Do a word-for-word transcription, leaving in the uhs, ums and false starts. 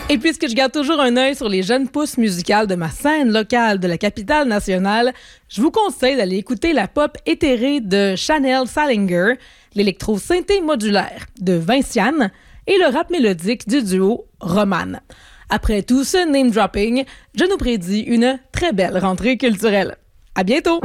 Et puisque je garde toujours un œil sur les jeunes pousses musicales de ma scène locale de la capitale nationale, je vous conseille d'aller écouter la pop éthérée de Chanel Salinger, l'électro-synthé modulaire de Vinciane et le rap mélodique du duo Roman. Après tout ce name-dropping, je nous prédis une très belle rentrée culturelle. À bientôt!